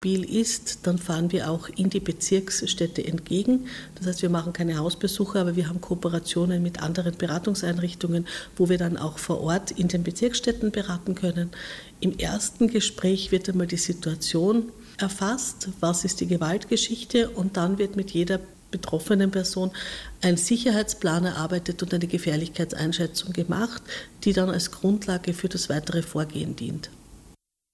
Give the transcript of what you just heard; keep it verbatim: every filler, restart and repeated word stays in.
Stabil ist, dann fahren wir auch in die Bezirksstätte entgegen. Das heißt, wir machen keine Hausbesuche, aber wir haben Kooperationen mit anderen Beratungseinrichtungen, wo wir dann auch vor Ort in den Bezirksstätten beraten können. Im ersten Gespräch wird einmal die Situation erfasst, was ist die Gewaltgeschichte, und dann wird mit jeder betroffenen Person ein Sicherheitsplan erarbeitet und eine Gefährlichkeitseinschätzung gemacht, die dann als Grundlage für das weitere Vorgehen dient.